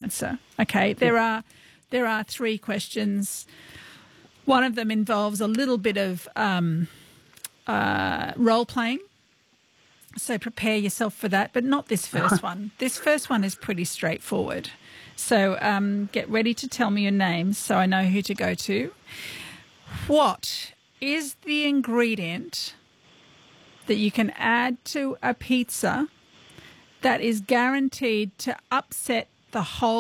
answer. Okay, there are 3 questions. One of them involves a little bit of role playing. So prepare yourself for that, but not this first one. This first one is pretty straightforward. So get ready to tell me your names so I know who to go to. What is the ingredient that you can add to a pizza that is guaranteed to upset the whole